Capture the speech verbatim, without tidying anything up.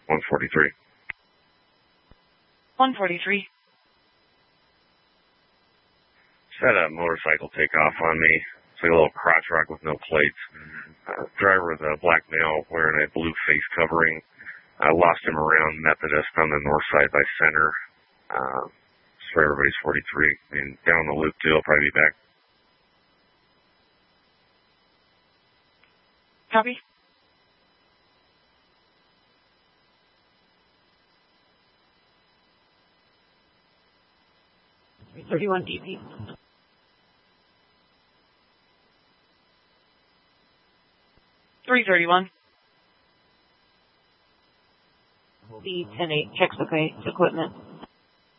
one forty-three. one forty-three. Just had a motorcycle take off on me. It's like a little crotch rock with no plates. Uh, driver was a black male wearing a blue face covering. I lost him around Methodist on the north side by Center. Uh, so everybody's forty-three. And down the loop, too. I'll probably be back. Copy. thirty-one D P. three thirty-one. D ten eight checks the equipment.